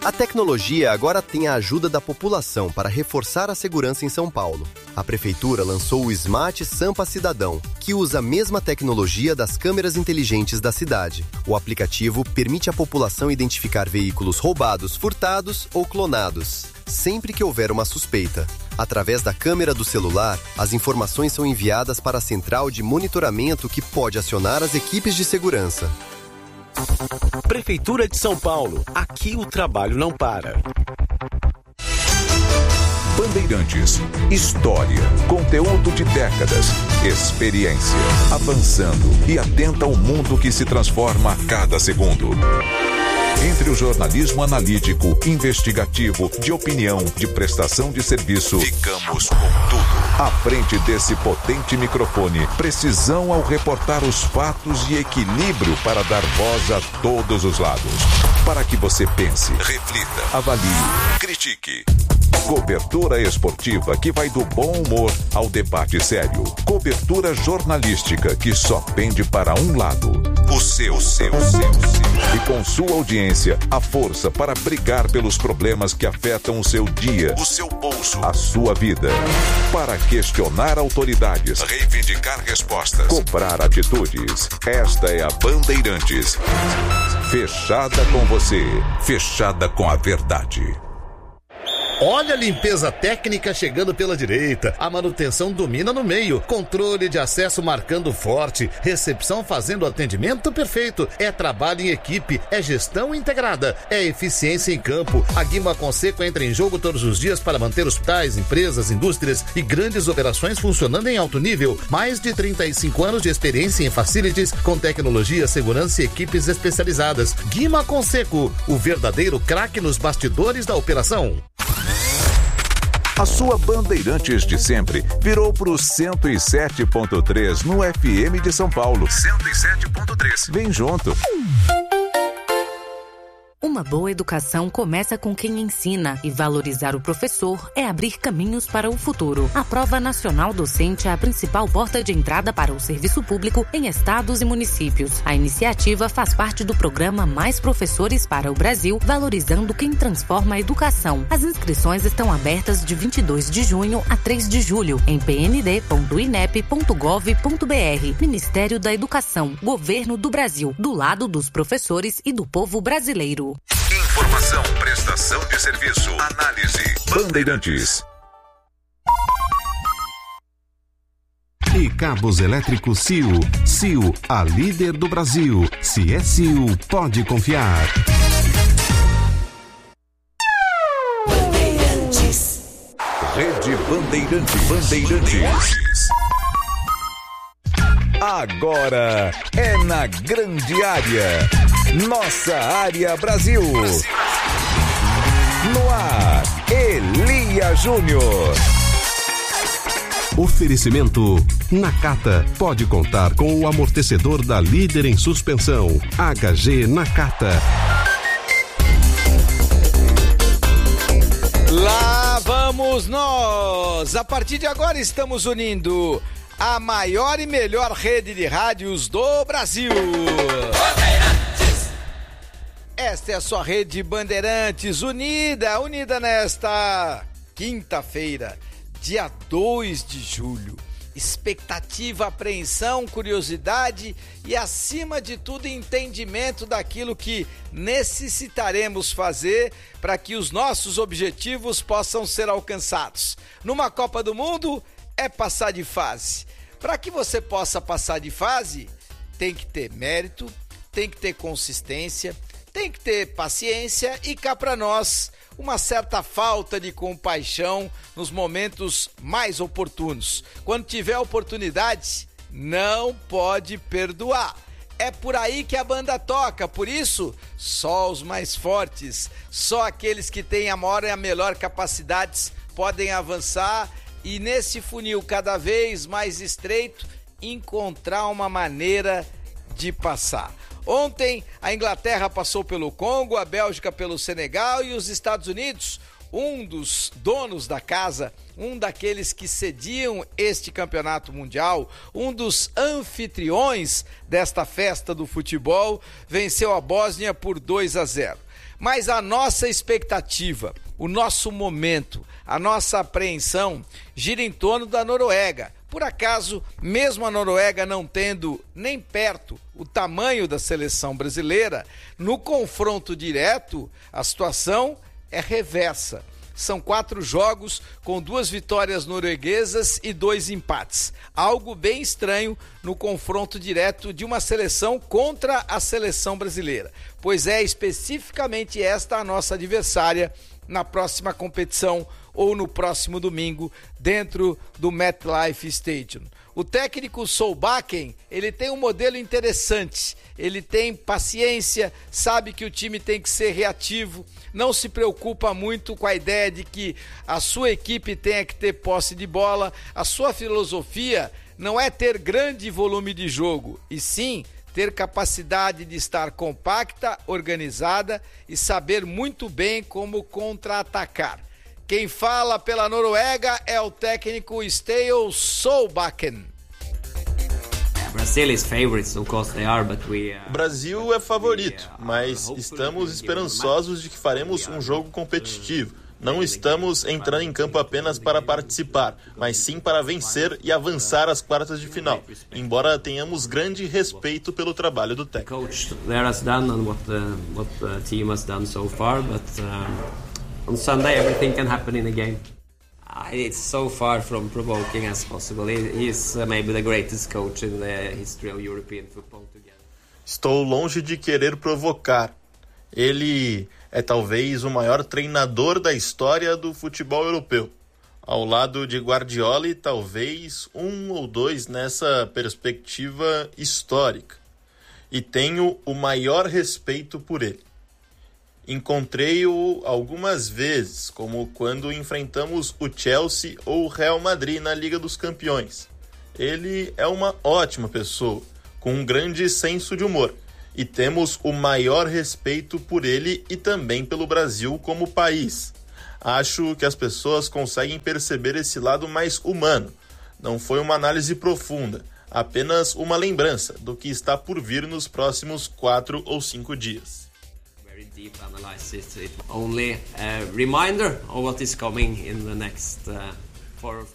A tecnologia agora tem a ajuda da população para reforçar a segurança em São Paulo. A Prefeitura lançou o Smart Sampa Cidadão, que usa a mesma tecnologia das câmeras inteligentes da cidade. O aplicativo permite à população identificar veículos roubados, furtados ou clonados, sempre que houver uma suspeita. Através da câmera do celular, as informações são enviadas para a central de monitoramento que pode acionar as equipes de segurança. Prefeitura de São Paulo. Aqui o trabalho não para. Bandeirantes. História. Conteúdo de décadas. Experiência. Avançando e atenta ao mundo que se transforma a cada segundo. Entre o jornalismo analítico, investigativo, de opinião, de prestação de serviço, ficamos com tudo. À frente desse potente microfone, precisão ao reportar os fatos e equilíbrio para dar voz a todos os lados. Para que você pense, reflita, avalie, critique. Cobertura esportiva que vai do bom humor ao debate sério. Cobertura jornalística que só pende para um lado. O seu. E com sua audiência, a força para brigar pelos problemas que afetam o seu dia, o seu bolso, a sua vida. Para questionar autoridades, reivindicar respostas, cobrar atitudes. Esta é a Bandeirantes. Fechada com você, fechada com a verdade. Olha a limpeza técnica chegando pela direita, a manutenção domina no meio, controle de acesso marcando forte, recepção fazendo atendimento perfeito, é trabalho em equipe, é gestão integrada, é eficiência em campo. A Guima Conseco entra em jogo todos os dias para manter hospitais, empresas, indústrias e grandes operações funcionando em alto nível. Mais de 35 anos de experiência em facilities com tecnologia, segurança e equipes especializadas. Guima Conseco, o verdadeiro craque nos bastidores da operação. A sua Bandeirantes de sempre virou pro 107.3 no FM de São Paulo. 107.3. Vem junto. Uma boa educação começa com quem ensina e valorizar o professor é abrir caminhos para o futuro. A Prova Nacional Docente é a principal porta de entrada para o serviço público em estados e municípios. A iniciativa faz parte do programa Mais Professores para o Brasil, valorizando quem transforma a educação. As inscrições estão abertas de 22 de junho a 3 de julho em pnd.inep.gov.br. Ministério da Educação, Governo do Brasil, do lado dos professores e do povo brasileiro. Informação, prestação de serviço, análise. Bandeirantes. E cabos elétricos Sil. Sil, a líder do Brasil. Se é Sil, pode confiar. Bandeirantes. Rede Bandeirantes. Agora é na grande área. Nossa área Brasil. No ar, Elia Júnior. Oferecimento Nakata. Pode contar com o amortecedor da líder em suspensão. HG Nakata. Lá vamos nós. A partir de agora estamos unindo a maior e melhor rede de rádios do Brasil. Esta é a sua rede Bandeirantes, unida nesta quinta-feira, dia 2 de julho. Expectativa, apreensão, curiosidade e, acima de tudo, entendimento daquilo que necessitaremos fazer para que os nossos objetivos possam ser alcançados. Numa Copa do Mundo, é passar de fase. Para que você possa passar de fase, tem que ter mérito, tem que ter consistência, tem que ter paciência e, cá para nós, uma certa falta de compaixão nos momentos mais oportunos. Quando tiver oportunidade, não pode perdoar. É por aí que a banda toca, por isso, só os mais fortes, só aqueles que têm a maior e a melhor capacidades podem avançar e, nesse funil cada vez mais estreito, encontrar uma maneira de passar. Ontem, a Inglaterra passou pelo Congo, a Bélgica pelo Senegal e os Estados Unidos um dos donos da casa, um daqueles que cediam este campeonato mundial, um dos anfitriões desta festa do futebol, venceu a Bósnia por 2-0. Mas a nossa expectativa, o nosso momento, a nossa apreensão gira em torno da Noruega. Por acaso, mesmo a Noruega não tendo nem perto o tamanho da seleção brasileira, no confronto direto, a situação é reversa. São 4 jogos com 2 vitórias norueguesas e 2 empates. Algo bem estranho no confronto direto de uma seleção contra a seleção brasileira, pois é especificamente esta a nossa adversária na próxima competição ou no próximo domingo dentro do MetLife Stadium. O técnico Solbakken, ele tem um modelo interessante, ele tem paciência, sabe que o time tem que ser reativo, não se preocupa muito com a ideia de que a sua equipe tenha que ter posse de bola. A sua filosofia não é ter grande volume de jogo, e sim ter capacidade de estar compacta, organizada e saber muito bem como contra-atacar. Quem fala pela Noruega é o técnico Ståle Solbakken. O Brasil é favorito, mas estamos esperançosos de que faremos um jogo competitivo. Não estamos entrando em campo apenas para participar, mas sim para vencer e avançar às quartas de final, embora tenhamos grande respeito pelo trabalho do técnico. On Sunday, everything can happen in a game. It's so far from provoking as possible. He's maybe the greatest coach in the history of European football together. Estou longe de querer provocar. Ele é talvez o maior treinador da história do futebol europeu. Ao lado de Guardiola e talvez 1 ou 2 nessa perspectiva histórica. E tenho o maior respeito por ele. Encontrei-o algumas vezes, como quando enfrentamos o Chelsea ou o Real Madrid na Liga dos Campeões. Ele é uma ótima pessoa, com um grande senso de humor, e temos o maior respeito por ele e também pelo Brasil como país. Acho que as pessoas conseguem perceber esse lado mais humano. Não foi uma análise profunda, apenas uma lembrança do que está por vir nos próximos 4 ou 5 dias. Deep analysis. It's only a reminder of what is coming in the next 4 or 5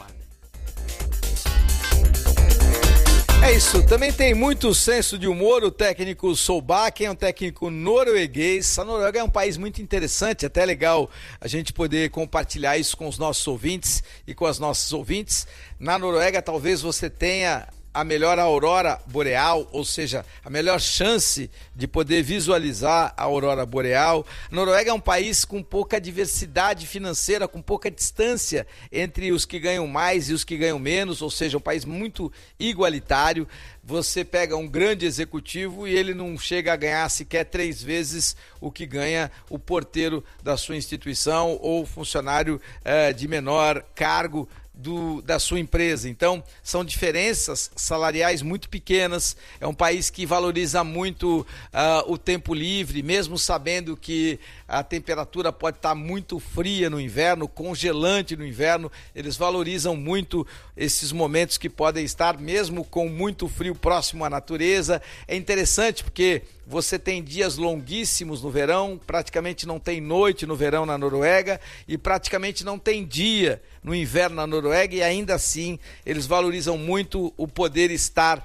days. É isso, também tem muito senso de humor o técnico Solbakken, é um técnico norueguês. A Noruega é um país muito interessante, até legal a gente poder compartilhar isso com os nossos ouvintes e com as nossas ouvintes. Na Noruega talvez você tenha a melhor aurora boreal, ou seja, a melhor chance de poder visualizar a aurora boreal. A Noruega é um país com pouca diversidade financeira, com pouca distância entre os que ganham mais e os que ganham menos, ou seja, um país muito igualitário. Você pega um grande executivo e ele não chega a ganhar sequer 3 vezes o que ganha o porteiro da sua instituição ou funcionário de menor cargo da sua empresa. Então, são diferenças salariais muito pequenas. É um país que valoriza muito o tempo livre, mesmo sabendo que a temperatura pode estar muito fria no inverno, congelante no inverno. Eles valorizam muito esses momentos que podem estar mesmo com muito frio próximo à natureza. É interessante porque você tem dias longuíssimos no verão, praticamente não tem noite no verão na Noruega e praticamente não tem dia no inverno na Noruega, e ainda assim eles valorizam muito o poder estar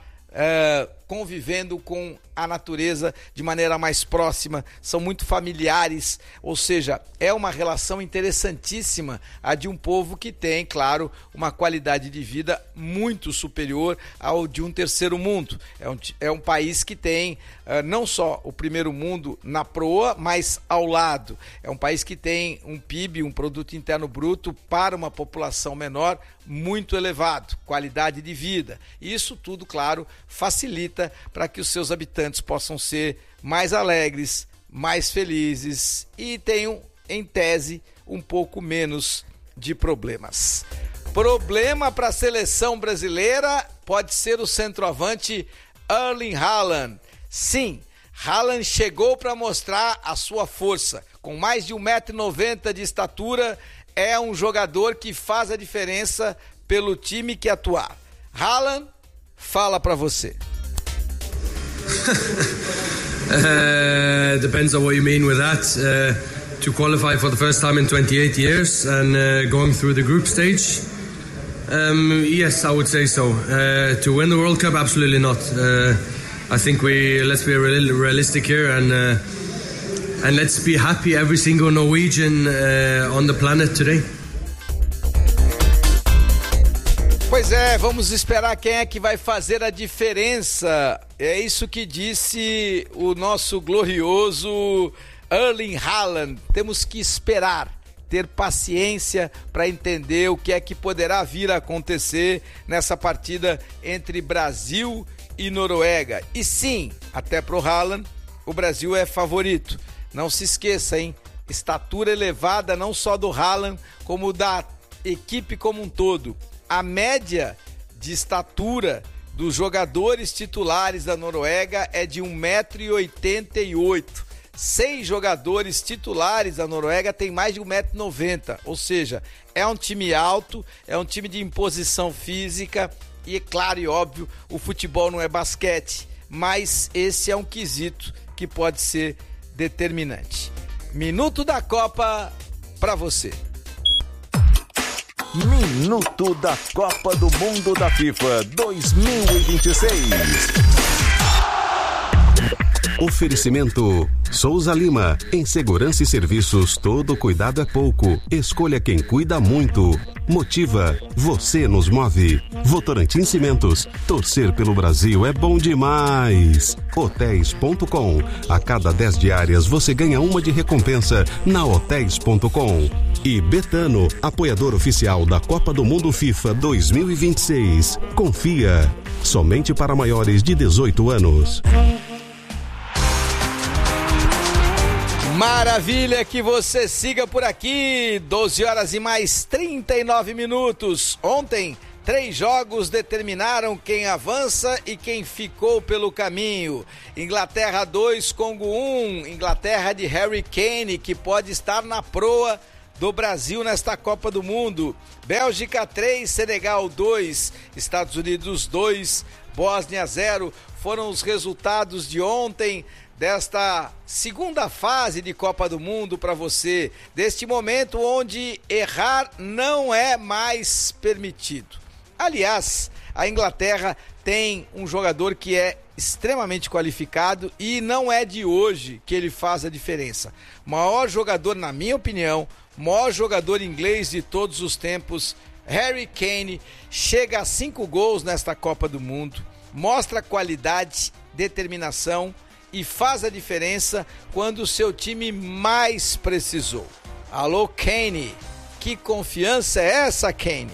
convivendo com a natureza de maneira mais próxima, são muito familiares, ou seja, é uma relação interessantíssima a de um povo que tem, claro, uma qualidade de vida muito superior ao de um terceiro mundo. É um país que tem não só o primeiro mundo na proa, mas ao lado. É um país que tem um PIB, um produto interno bruto, para uma população menor, muito elevado, qualidade de vida. Isso tudo, claro, facilita para que os seus habitantes possam ser mais alegres, mais felizes e tenham, em tese, um pouco menos de problemas. Problema para a seleção brasileira pode ser o centroavante Erling Haaland. Sim, Haaland chegou para mostrar a sua força. Com mais de 1,90 m de estatura, é um jogador que faz a diferença pelo time que atuar. Haaland, fala para você. Depends on what you mean with that. To qualify for the first time in 28 years and going through the group stage. Yes, I would say so. To win the World Cup, absolutely not. I think let's be realistic here and let's be happy every single Norwegian on the planet today. Pois é, vamos esperar quem é que vai fazer a diferença. É isso que disse o nosso glorioso Erling Haaland. Temos que esperar, ter paciência para entender o que é que poderá vir a acontecer nessa partida entre Brasil e Noruega. E sim, até pro Haaland, o Brasil é favorito. Não se esqueça, hein? Estatura elevada não só do Haaland, como da equipe como um todo. A média de estatura dos jogadores titulares da Noruega é de 1,88 m. 6 jogadores titulares da Noruega têm mais de 1,90 m. Ou seja, é um time alto, é um time de imposição física e, claro e óbvio, o futebol não é basquete, mas esse é um quesito que pode ser determinante. Minuto da Copa para você. Minuto da Copa do Mundo da FIFA 2026. Oferecimento Souza Lima. Em segurança e serviços, todo cuidado é pouco. Escolha quem cuida muito. Motiva. Você nos move. Votorantim Cimentos. Torcer pelo Brasil é bom demais. Hotéis.com. A cada 10 diárias você ganha uma de recompensa na Hotéis.com. E Betano, apoiador oficial da Copa do Mundo FIFA 2026. Confia. Somente para maiores de 18 anos. Maravilha que você siga por aqui, 12 horas e mais 39 minutos. Ontem, 3 jogos determinaram quem avança e quem ficou pelo caminho. Inglaterra 2, Congo 1, Inglaterra de Harry Kane, que pode estar na proa do Brasil nesta Copa do Mundo. Bélgica 3, Senegal 2, Estados Unidos 2, Bósnia 0. Foram os resultados de ontem desta segunda fase de Copa do Mundo para você, deste momento onde errar não é mais permitido. Aliás, a Inglaterra tem um jogador que é extremamente qualificado e não é de hoje que ele faz a diferença. Maior jogador, na minha opinião, maior jogador inglês de todos os tempos, Harry Kane, chega a 5 gols nesta Copa do Mundo, mostra qualidade, determinação e faz a diferença quando o seu time mais precisou. Alô, Kane, que confiança é essa, Kane?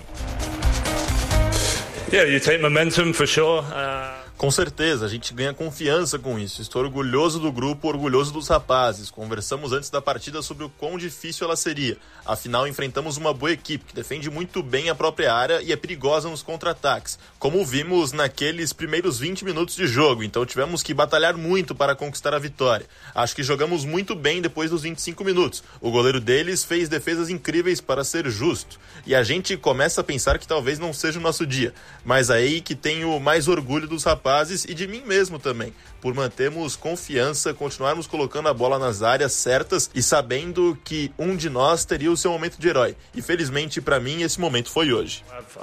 Yeah, you take momentum for sure. Com certeza, a gente ganha confiança com isso. Estou orgulhoso do grupo, orgulhoso dos rapazes. Conversamos antes da partida sobre o quão difícil ela seria. Afinal, enfrentamos uma boa equipe que defende muito bem a própria área e é perigosa nos contra-ataques, como vimos naqueles primeiros 20 minutos de jogo. Então tivemos que batalhar muito para conquistar a vitória. Acho que jogamos muito bem depois dos 25 minutos. O goleiro deles fez defesas incríveis para ser justo. E a gente começa a pensar que talvez não seja o nosso dia. Mas aí que tenho mais orgulho dos rapazes e de mim mesmo também, por mantermos confiança, continuarmos colocando a bola nas áreas certas e sabendo que um de nós teria o seu momento de herói. E felizmente para mim esse momento foi hoje.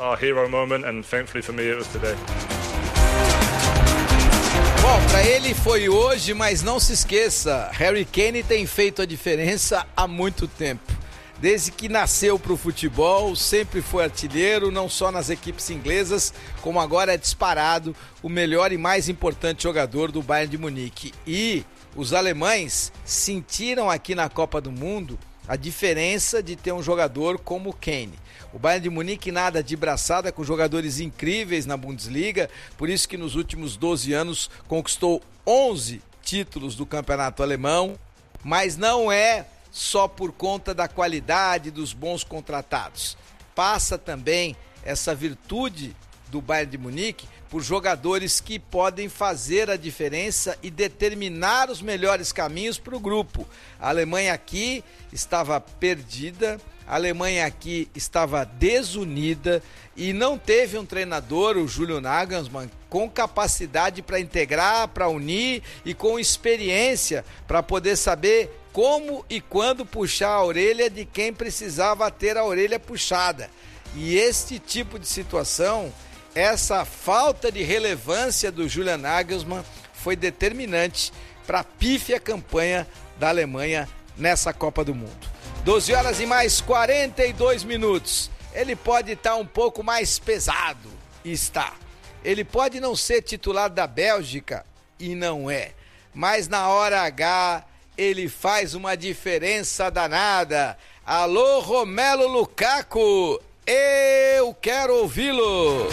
Bom, para ele foi hoje, mas não se esqueça, Harry Kane tem feito a diferença há muito tempo. Desde que nasceu para o futebol, sempre foi artilheiro, não só nas equipes inglesas, como agora é disparado o melhor e mais importante jogador do Bayern de Munique. E os alemães sentiram aqui na Copa do Mundo a diferença de ter um jogador como o Kane. O Bayern de Munique nada de braçada, com jogadores incríveis na Bundesliga, por isso que nos últimos 12 anos conquistou 11 títulos do campeonato alemão, mas não é só por conta da qualidade dos bons contratados. Passa também essa virtude do Bayern de Munique por jogadores que podem fazer a diferença e determinar os melhores caminhos para o grupo. A Alemanha aqui estava perdida, a Alemanha aqui estava desunida e não teve um treinador, o Julian Nagelsmann, com capacidade para integrar, para unir e com experiência para poder saber como e quando puxar a orelha de quem precisava ter a orelha puxada. E este tipo de situação, essa falta de relevância do Julian Nagelsmann foi determinante para a pífia campanha da Alemanha nessa Copa do Mundo. 12 horas e mais 42 minutos. Ele pode estar um pouco mais pesado, e está. Ele pode não ser titular da Bélgica, e não é. Mas na hora H, ele faz uma diferença danada. Alô, Romelu Lukaku, eu quero ouvi-lo.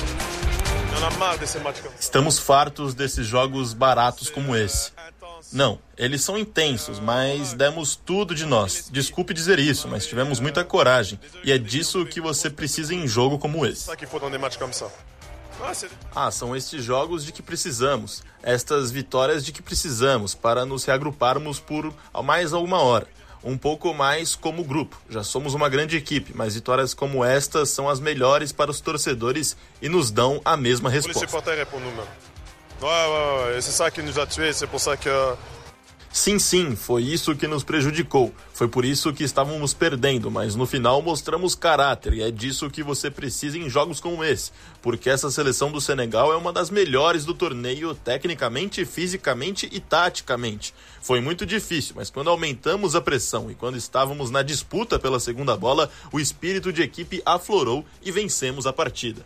Estamos fartos desses jogos baratos como esse. Não, eles são intensos, mas demos tudo de nós. Desculpe dizer isso, mas tivemos muita coragem. E é disso que você precisa em jogo como esse. São estes jogos de que precisamos, estas vitórias de que precisamos para nos reagruparmos por mais alguma hora. Um pouco mais como grupo. Já somos uma grande equipe, mas vitórias como estas são as melhores para os torcedores e nos dão a mesma resposta. Sim, foi isso que nos prejudicou. Foi por isso que estávamos perdendo, mas no final mostramos caráter e é disso que você precisa em jogos como esse, porque essa seleção do Senegal é uma das melhores do torneio tecnicamente, fisicamente e taticamente. Foi muito difícil, mas quando aumentamos a pressão e quando estávamos na disputa pela segunda bola, o espírito de equipe aflorou e vencemos a partida.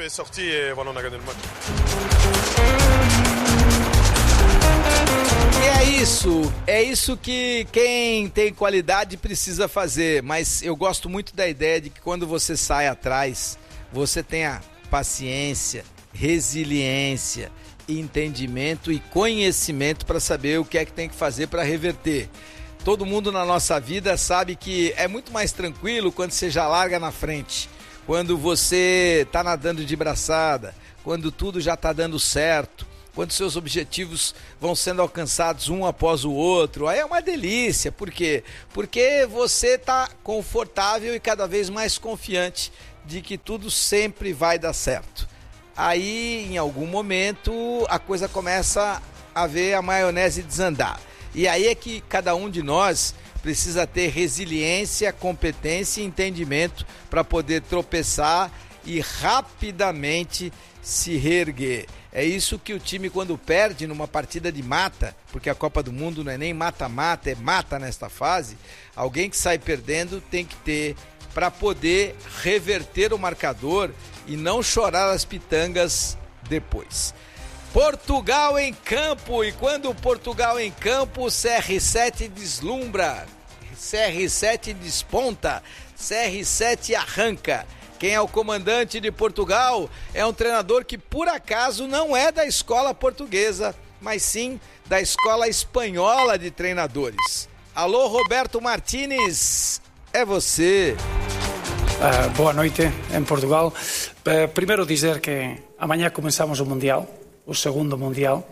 É isso que quem tem qualidade precisa fazer, mas eu gosto muito da ideia de que quando você sai atrás, você tenha paciência, resiliência, entendimento e conhecimento para saber o que é que tem que fazer para reverter. Todo mundo na nossa vida sabe que é muito mais tranquilo quando você já larga na frente, quando você está nadando de braçada, quando tudo já está dando certo, quando seus objetivos vão sendo alcançados um após o outro. Aí é uma delícia. Por quê? Porque você está confortável e cada vez mais confiante de que tudo sempre vai dar certo. Aí, em algum momento, a coisa começa a ver a maionese desandar. E aí é que cada um de nós precisa ter resiliência, competência e entendimento para poder tropeçar e rapidamente se reerguer. É isso que o time, quando perde numa partida de mata, porque a Copa do Mundo não é nem mata-mata, é mata nesta fase, alguém que sai perdendo tem que ter para poder reverter o marcador e não chorar as pitangas depois. Portugal em campo, e quando o Portugal em campo, o CR7 deslumbra, CR7 desponta, CR7 arranca. Quem é o comandante de Portugal é um treinador que, por acaso, não é da escola portuguesa, mas sim da escola espanhola de treinadores. Alô, Roberto Martínez, é você. Boa noite em Portugal. Primeiro dizer que amanhã começamos o Mundial, o segundo Mundial.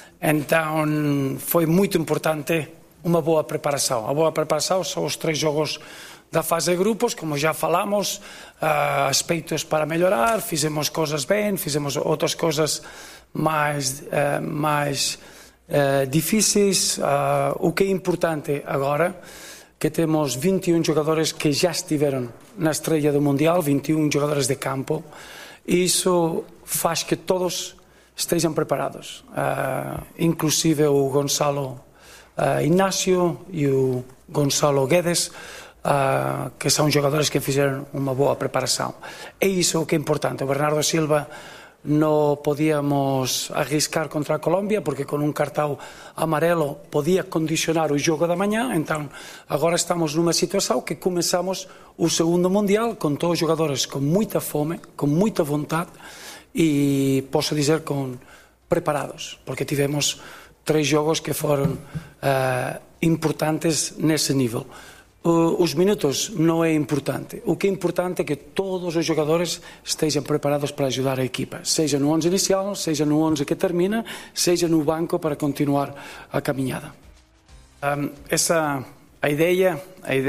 Então foi muito importante uma boa preparação. A boa preparação são os 3 jogos da fase de grupos, como já falamos, aspectos para melhorar, fizemos coisas bem, fizemos outras coisas mais difíceis. O que é importante agora, que temos 21 jogadores que já estiveram na estreia do Mundial, 21 jogadores de campo, e isso faz que todos estejam preparados, inclusive o Gonçalo Inácio e o Gonçalo Guedes, que são jogadores que fizeram uma boa preparação. É isso que é importante. O Bernardo Silva não podíamos arriscar contra a Colômbia, porque com um cartão amarelo podia condicionar o jogo da manhã. Então agora estamos numa situação que começamos o segundo Mundial com todos os jogadores com muita fome, com muita vontade e posso dizer preparados, porque tivemos 3 jogos que foram importantes nesse nível. os minutos não é importante. O que é importante é que todos os jogadores estejam preparados para ajudar a equipa, seja no 11 inicial, seja no 11 que termina, seja no banco para continuar a caminhada. A ideia,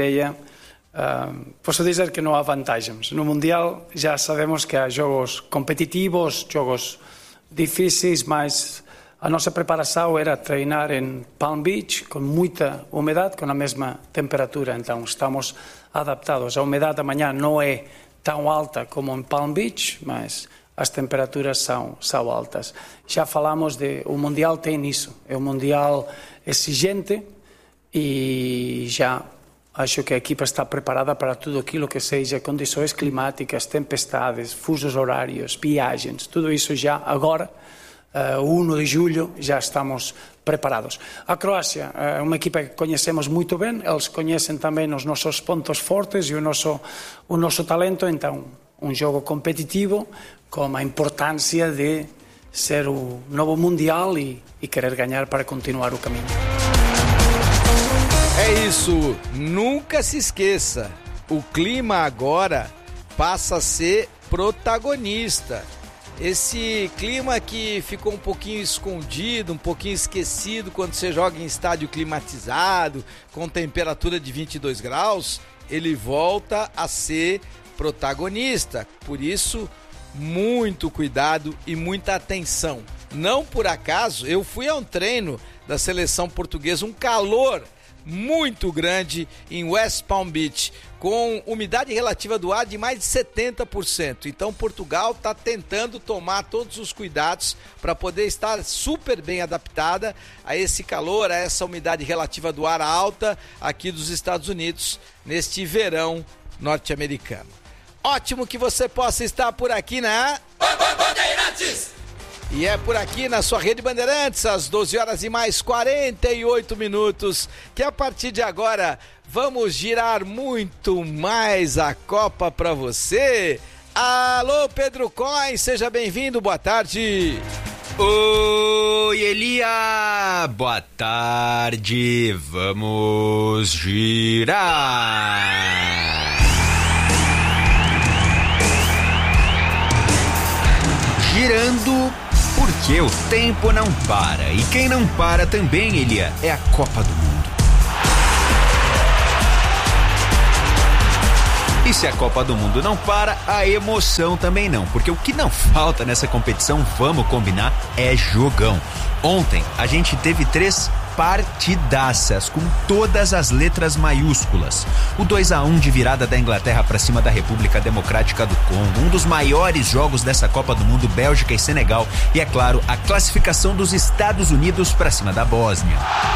posso dizer que não há vantagens. No Mundial já sabemos que há jogos competitivos, jogos difíceis, mas a nossa preparação era treinar em Palm Beach, com muita umidade, com a mesma temperatura. Então estamos adaptados. A umidade amanhã não é tão alta como em Palm Beach, mas as temperaturas são altas. Já falamos o Mundial tem isso. É um Mundial exigente e já acho que a equipa está preparada para tudo aquilo que seja condições climáticas, tempestades, fusos horários, viagens, tudo isso já agora, 1 de julho, já estamos preparados. A Croácia é uma equipa que conhecemos muito bem, eles conhecem também os nossos pontos fortes e o nosso talento, então um jogo competitivo com a importância de ser o novo Mundial e querer ganhar para continuar o caminho. É isso, nunca se esqueça, o clima agora passa a ser protagonista. Esse clima que ficou um pouquinho escondido, um pouquinho esquecido quando você joga em estádio climatizado, com temperatura de 22 graus, ele volta a ser protagonista. Por isso, muito cuidado e muita atenção. Não por acaso, eu fui a um treino da seleção portuguesa, um calor muito grande em West Palm Beach, com umidade relativa do ar de mais de 70%. Então Portugal está tentando tomar todos os cuidados para poder estar super bem adaptada a esse calor, a essa umidade relativa do ar alta aqui dos Estados Unidos neste verão norte-americano. Ótimo que você possa estar por aqui na Bandeirantes! E é por aqui na sua Rede Bandeirantes, às 12 horas e mais 48 minutos, que a partir de agora vamos girar muito mais a Copa para você. Alô, Pedro Coin, seja bem-vindo, boa tarde. Oi, Elia, boa tarde, vamos girar. Girando porque o tempo não para. E quem não para também, Elia, é a Copa do Mundo. E se a Copa do Mundo não para, a emoção também não. Porque o que não falta nessa competição, vamos combinar, é jogão. Ontem a gente teve 3 partidaças, com todas as letras maiúsculas. O 2-1 de virada da Inglaterra para cima da República Democrática do Congo, um dos maiores jogos dessa Copa do Mundo, Bélgica e Senegal, e é claro, a classificação dos Estados Unidos para cima da Bósnia.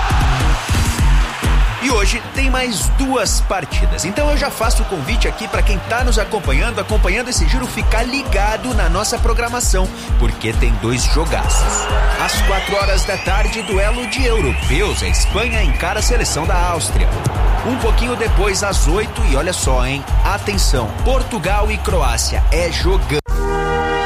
E hoje tem mais 2 partidas. Então eu já faço o convite aqui para quem está nos acompanhando esse giro, ficar ligado na nossa programação, porque tem 2 jogaços. Às 4 horas da tarde, duelo de europeus. A Espanha encara a seleção da Áustria. Um pouquinho depois, às 8, e olha só, hein? Atenção, Portugal e Croácia. É jogando.